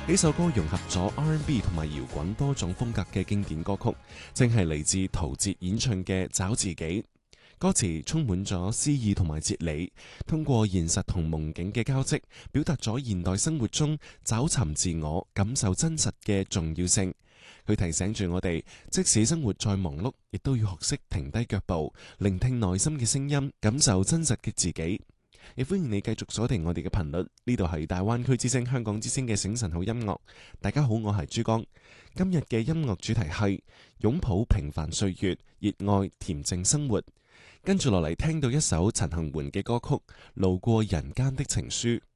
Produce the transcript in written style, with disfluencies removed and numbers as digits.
呢首歌融合咗 R&B 同埋搖滾多種風格嘅經典歌曲，正係嚟自陶喆演唱嘅《找自己》。歌詞充滿咗詩意同埋哲理，通過現實同夢境嘅交織，表達咗現代生活中找尋自我、感受真實嘅重要性。佢提醒住我哋，即使生活再忙碌，亦都要學識停低腳步，聆聽內心嘅聲音，感受真實嘅自己。亦歡迎你繼續鎖定我哋嘅頻率，呢度係大灣區之聲、香港之聲嘅醒神好音樂。大家好，我係珠江。今日嘅音樂主題係擁抱平凡歲月，熱愛恬靜生活。跟住落嚟聽到一首陳幸媛嘅歌曲《路過人間的情書》。